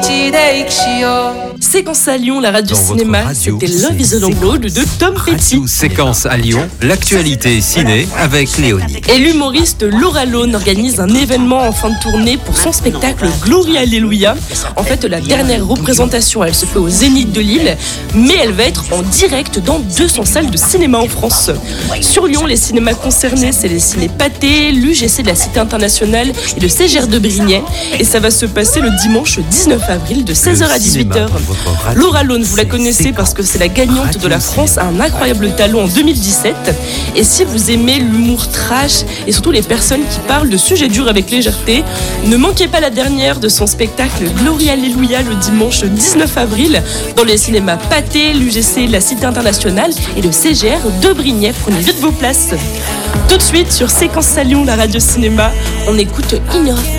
Séquence à Lyon, la radio Dans votre cinéma, radio, c'était Love is c'est a Road de Tom Petty. Radio Séquence à Lyon, l'actualité ciné avec Léonie. Et l'humoriste Laura Lone organise un événement en fin de tournée pour son spectacle Glory Alléluia. En fait, la dernière représentation, elle se fait au Zénith de Lille, mais elle va être en direct dans 200 salles de cinéma en France. Sur Lyon, les cinémas concernés, c'est les ciné Pathé, l'UGC de la Cité Internationale et le CGR de Brignais. Et ça va se passer le dimanche 19 avril de 16h à 18h. Laura Lone, vous la connaissez parce que c'est la gagnante de la France à un incroyable talent en 2017. Et si vous aimez l'humour trash et surtout les personnes qui parlent de sujets durs avec légèreté, ne manquez pas la dernière de son spectacle Glory Alléluia le dimanche 19 avril dans les cinémas Pathé, l'UGC, la Cité Internationale et le CGR de Brignais. Prenez vite vos places. Tout de suite sur Séquence à Lyon, la radio cinéma, on écoute Ignore.